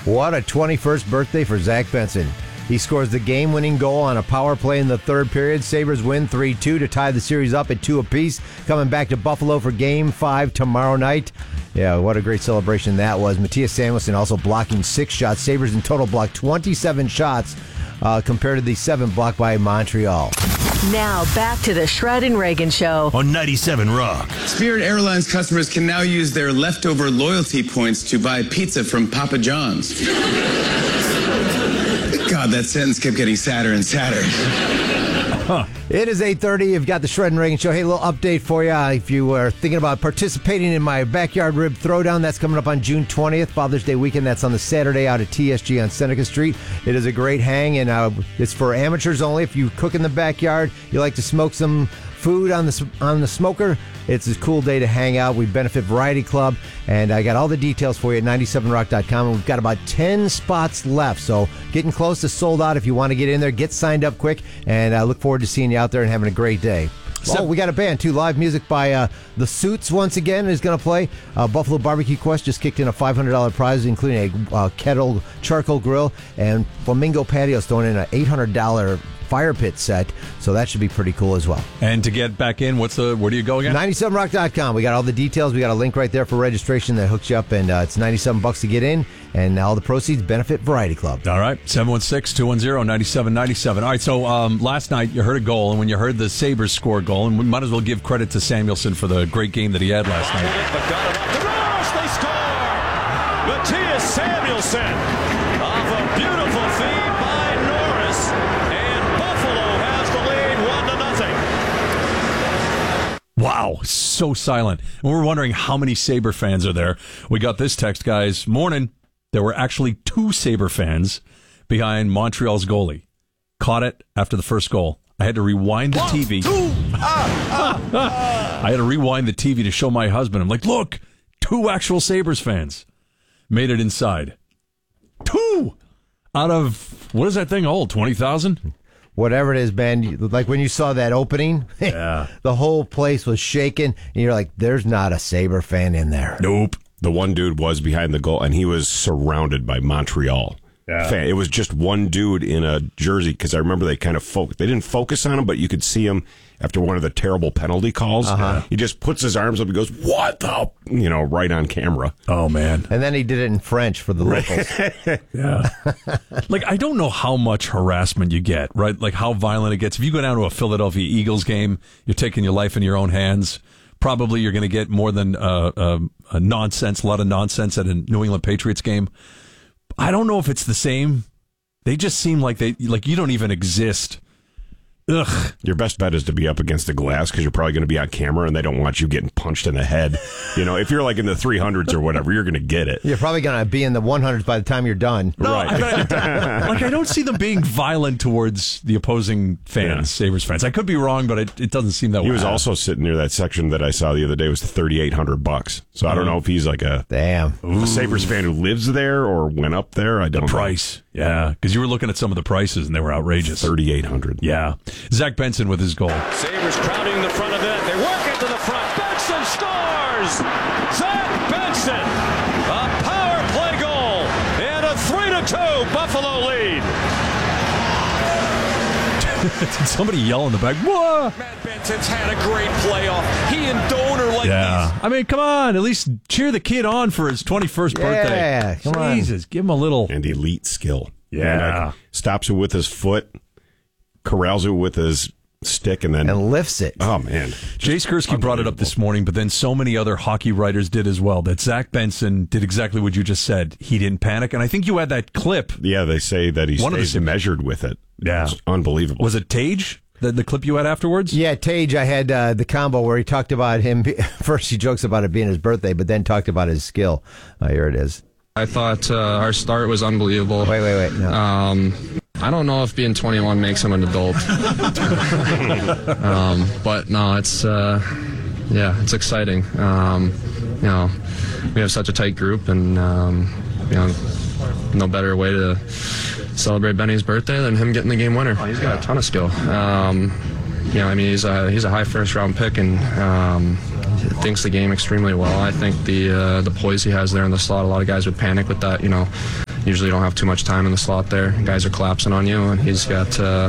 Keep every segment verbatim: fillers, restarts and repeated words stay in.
What a twenty-first birthday for Zach Benson. He scores the game-winning goal on a power play in the third period. Sabres win three two to tie the series up at two apiece. Coming back to Buffalo for Game five tomorrow night. Yeah, what a great celebration that was. Mattias Samuelsson also blocking six shots. Sabres in total blocked twenty-seven shots uh, compared to the seven blocked by Montreal. Now back to the Shred and Reagan Show on ninety-seven Rock. Spirit Airlines customers can now use their leftover loyalty points to buy pizza from Papa John's. God, that sentence kept getting sadder and sadder. Huh. It is eight thirty. You've got the Shred and Reagan Show. Hey, a little update for you. If you are thinking about participating in my backyard rib throwdown, that's coming up on June twentieth, Father's Day weekend. That's on the Saturday out at T S G on Seneca Street. It is a great hang, and uh, it's for amateurs only. If you cook in the backyard, you like to smoke some food on the on the smoker, it's a cool day to hang out. We benefit Variety Club, and I got all the details for you at ninety-seven rock dot com, and we've got about ten spots left, so getting close to sold out. If you want to get in there, get signed up quick, and I look forward to seeing you out there and having a great day. So, oh, we got a band, too. Live music by uh, The Suits once again is going to play. Uh, Buffalo Barbecue Quest just kicked in a five hundred dollars prize, including a uh, kettle charcoal grill, and Flamingo Patios throwing in an eight hundred dollars fire pit set, so that should be pretty cool as well. And to get back in, what's the where do you go again? ninety-seven rock dot com. We got all the details. We got a link right there for registration that hooks you up, and uh, it's ninety-seven bucks to get in, and all the proceeds benefit Variety Club. All right, seven one six, two one zero, nine seven nine seven. All right, so um, last night you heard a goal, and when you heard the Sabres score a goal, and we might as well give credit to Samuelsson for the great game that he had last night. But got it off the Norris, they score! Mattias Samuelsson off a beautiful feed by Norris, and Buffalo has the lead one to nothing. Wow, so silent. And we're wondering how many Sabre fans are there. We got this text, guys. Morning. There were actually two Sabre fans behind Montreal's goalie. Caught it after the first goal. I had to rewind the One, T V. Two. Ah, ah, ah. I had to rewind the T V to show my husband. I'm like, look, two actual Sabres fans made it inside. Two out of, what is that thing old, twenty thousand? Whatever it is, Ben, like when you saw that opening, yeah. The whole place was shaking, and you're like, there's not a Sabre fan in there. Nope. The one dude was behind the goal, and he was surrounded by Montreal. Yeah. Fan. It was just one dude in a jersey, because I remember they kind of fo- they didn't focus on him, but you could see him after one of the terrible penalty calls. Uh-huh. He just puts his arms up and goes, what the, you know, right on camera. Oh, man. And then he did it in French for the locals. Yeah. Like, I don't know how much harassment you get, right? Like, how violent it gets. If you go down to a Philadelphia Eagles game, you're taking your life in your own hands. Probably you're going to get more than uh, uh, a nonsense, a lot of nonsense at a New England Patriots game. I don't know if it's the same. They just seem like they like you don't even exist. Ugh. Your best bet is to be up against the glass, because you're probably going to be on camera, and they don't want you getting punched in the head. You know, if you're like in the three hundreds or whatever, you're going to get it. You're probably going to be in the one hundreds by the time you're done. No, right. I, like I don't see them being violent towards the opposing fans, yeah. Sabres fans. I could be wrong, but it, it doesn't seem that way. He was also sitting near that section that I saw the other day was thirty-eight hundred bucks. So I don't know if he's like a damn a Sabres fan who lives there or went up there. I don't the know. Price. Yeah, because you were looking at some of the prices and they were outrageous. thirty-eight hundred. Yeah. Zach Benson with his goal. Sabres crowding the front of it. They work into the front. Benson scores! Zach Benson! A power play goal! And a three to two Buffalo lead. Did somebody yell in the back? Whoa! Matt Benson's had a great playoff. He and Doner like yeah. these. I mean, come on. At least cheer the kid on for his twenty-first yeah, birthday. Yeah, come on. Jesus, give him a little. And elite skill. Yeah. And, like, stops it with his foot, corrals it with his stick, and then and lifts it. Oh, man. Jay Skursky brought it up this morning, but then so many other hockey writers did as well, that Zach Benson did exactly what you just said. He didn't panic, and I think you had that clip. Yeah, they say that he One of stays the- measured with it. Yeah. It's unbelievable. Was it Tage, the, the clip you had afterwards? Yeah, Tage, I had uh, the combo where he talked about him. First, he jokes about it being his birthday, but then talked about his skill. Uh, here it is. I thought uh, our start was unbelievable. Wait, wait, wait. No. Um, I don't know if being twenty-one makes him an adult. um, but no, it's uh, yeah, it's exciting. Um, you know, we have such a tight group, and um, you know, no better way to celebrate Benny's birthday than him getting the game winner. Oh, he's got a ton of skill. Um, you know, I mean, he's a he's a high first round pick, and um, thinks the game extremely well. I think the uh, the poise he has there in the slot, a lot of guys would panic with that, you know, usually don't have too much time in the slot there. Guys are collapsing on you, and he's got uh,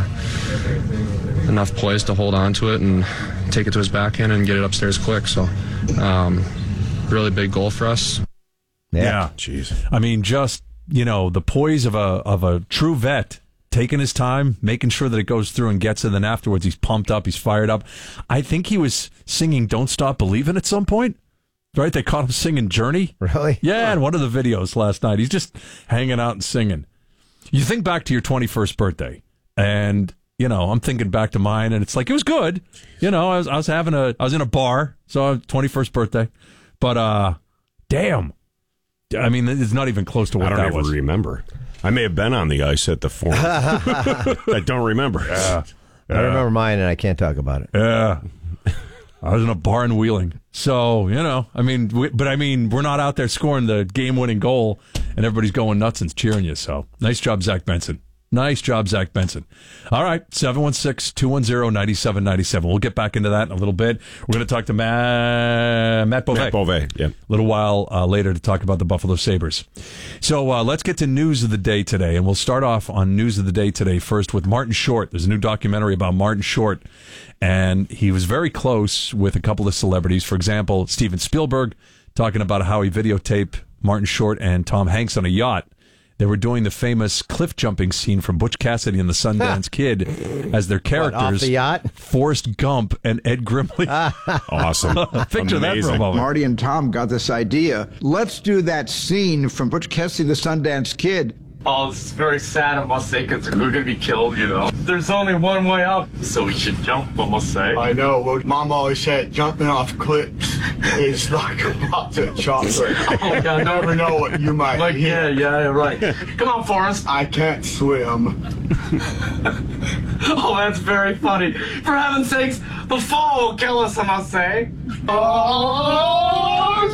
enough poise to hold on to it and take it to his backhand and get it upstairs quick. So, um, really big goal for us. Yeah. yeah. Jeez. I mean, just, you know, the poise of a of a true vet, taking his time, making sure that it goes through and gets it. Then afterwards, he's pumped up, he's fired up. I think he was singing "Don't Stop Believin'" at some point, right? They caught him singing "Journey." Really? Yeah, in one of the videos last night. He's just hanging out and singing. You think back to your twenty-first birthday, and, you know, I'm thinking back to mine, and it's like, it was good. You know, I was, I was having a, I was in a bar, so twenty-first birthday. But, uh, damn. I mean, it's not even close to what I don't that even was. remember. I may have been on the ice at the Forum. I don't remember. Yeah. I remember mine, and I can't talk about it. Yeah. I was in a bar in Wheeling. So, you know, I mean, we, but I mean, we're not out there scoring the game-winning goal, and everybody's going nuts and cheering you. So, nice job, Zach Benson. Nice job, Zach Benson. All right, seven one six, two one zero, nine seven nine seven. We'll get back into that in a little bit. We're going to talk to Matt, Matt Beauvais. Matt Beauvais, yeah. A little while uh, later to talk about the Buffalo Sabres. So uh, let's get to news of the day today, and we'll start off on news of the day today first with Martin Short. There's a new documentary about Martin Short, and he was very close with a couple of celebrities. For example, Steven Spielberg, talking about how he videotaped Martin Short and Tom Hanks on a yacht. They were doing the famous cliff jumping scene from Butch Cassidy and the Sundance Kid as their characters. What, off the yacht? Forrest Gump and Ed Grimley. Awesome. Picture that for a moment. Marty and Tom got this idea. Let's do that scene from Butch Cassidy, the Sundance Kid. Oh, it's very sad, I must say, because we're going to be killed, you know. There's only one way out, so we should jump, I must say. I know. Well, Mom always said jumping off cliffs is like a box of chocolate. Oh, yeah, You never know what you might Like, hit. yeah, yeah, right. Come on, Forrest. I can't swim. Oh, that's very funny. For heaven's sakes, the fall will kill us, I must say. Oh!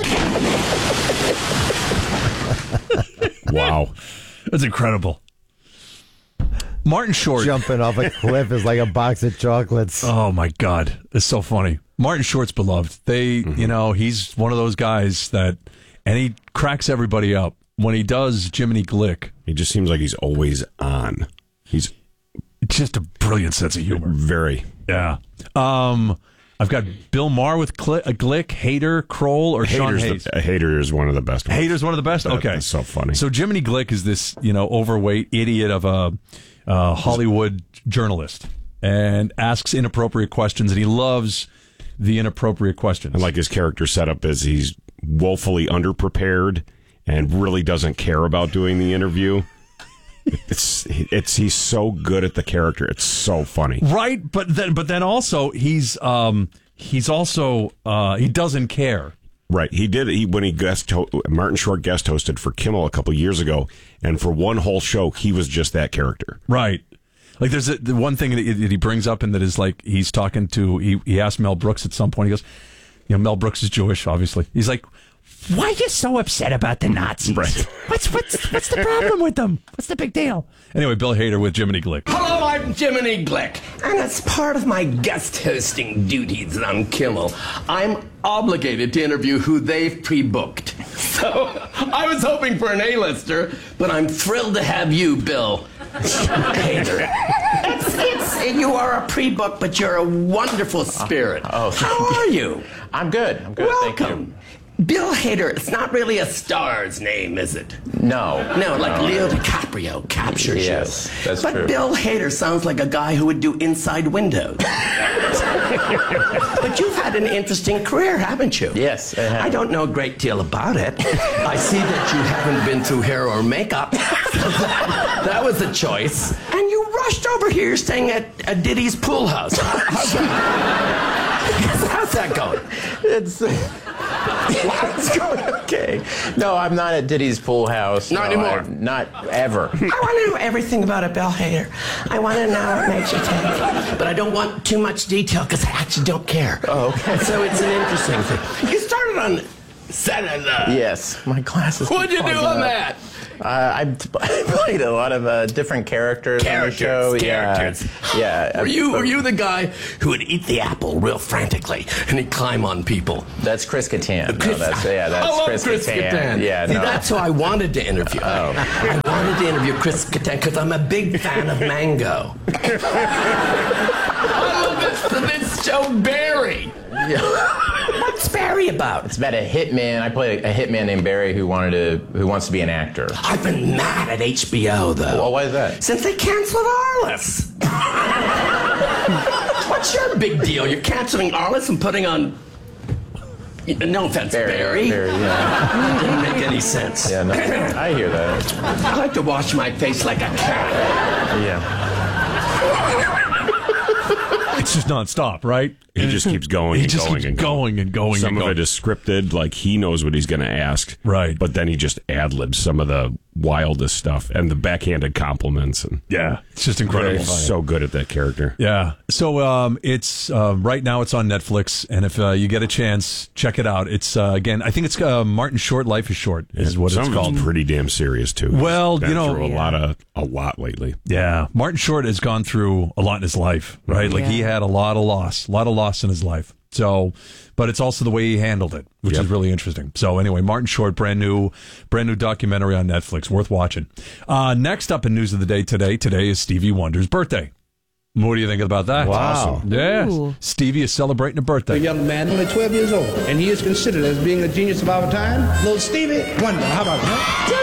Wow. That's incredible. Martin Short. Jumping off a cliff is like a box of chocolates. Oh, my God. It's so funny. Martin Short's beloved. They, mm-hmm. you know, he's one of those guys that, and he cracks everybody up. When he does Jiminy Glick. He just seems like he's always on. He's just a brilliant sense of humor. Very. Yeah. Um, I've got Bill Maher with Glick, Glick Hader, Kroll, or Sean Hayes. The, Hader is one of the best ones. Hader's one of the best? That, okay. That's so funny. So Jiminy Glick is this, you know, overweight idiot of a uh, Hollywood journalist and asks inappropriate questions, and he loves the inappropriate questions. And like his character setup is he's woefully underprepared and really doesn't care about doing the interview. It's it's he's so good at the character. It's so funny, right? But then, but then also he's um he's also uh he doesn't care. Right. He did he when he guest ho- Martin Short guest hosted for Kimmel a couple years ago, and for one whole show he was just that character. Right. Like there's a, the one thing that he, that he brings up, and that is like he's talking to he he asked Mel Brooks at some point. He goes, you know, Mel Brooks is Jewish, obviously. He's like, why are you so upset about the Nazis? Right. What's what's what's the problem with them? What's the big deal? Anyway, Bill Hader with Jiminy Glick. Hello, I'm Jiminy Glick, and as part of my guest hosting duties on Kimmel, I'm obligated to interview who they've pre-booked. So I was hoping for an A-lister, but I'm thrilled to have you, Bill Hader. It's, it's, you are a pre-book, but you're a wonderful spirit. Oh, how are you? I'm good. I'm good. Welcome. Thank you. Bill Hader, it's not really a star's name, is it? No. No, like no. Leo DiCaprio captures yes, you. That's but true. Bill Hader sounds like a guy who would do Inside Windows. But you've had an interesting career, haven't you? Yes, I have. I don't know a great deal about it. I see that you haven't been through hair or makeup. that, that was a choice. And you rushed over here staying at, at Diddy's pool house. How's that, how's that going? It's... It's going okay. No, I'm not at Diddy's pool house. Not no, anymore. I'm not ever. I want to know everything about it, Bill Hader. I want to know what makes you tick. But I don't want too much detail because I actually don't care. Oh, okay. So it's an interesting thing. You started on Saturday. Yes, my glasses. What'd you do on that? Uh, I played a lot of uh, different characters, Characters, on the show. characters. Yeah, yeah. Were you were you the guy who would eat the apple real frantically and he'd climb on people? That's Chris Kattan. Chris, no, that's yeah, that's I love Chris, Chris Kattan. Kattan. Yeah, See, no. that's who I wanted to interview. Oh. I wanted to interview Chris Kattan because I'm a big fan of mango. I love this, this show, Barry. Yeah. What's Barry about? It's about a hitman. I play a hitman named Barry who wanted to who wants to be an actor. I've been mad at H B O though. Well, why is that? Since they canceled Arliss. What's your big deal? You're canceling Arliss and putting on. No offense, Barry. Barry. Barry yeah. Didn't make any sense. Yeah, no, I hear that. I like to wash my face like a cat. Yeah. It's just nonstop, right? He just keeps going He and just going keeps and going and going Some and of going. it is scripted, like he knows what he's going to ask. Right. But then he just ad-libs some of the wildest stuff and the backhanded compliments. And Yeah, it's just incredible. He's so good at that character. Yeah. So um, it's uh, right now it's on Netflix, and if uh, you get a chance, check it out. It's uh, again, I think it's uh, Martin Short. Life is Short is what Some it's of called. it's pretty damn serious too. Well, He's been you know- through a Yeah. lot of a lot lately. Yeah, Martin Short has gone through a lot in his life, right? Like he had a lot of loss, a lot of loss in his life. So, but it's also the way he handled it, which Yep. is really interesting. So anyway, Martin Short, brand new, brand new documentary on Netflix, worth watching. Uh, next up in news of the day today, today is Stevie Wonder's birthday. What do you think about that? Wow. Yeah. Ooh. Stevie is celebrating a birthday. A young man, only twelve years old, and he is considered as being a genius of our time. Little Stevie Wonder, how about that?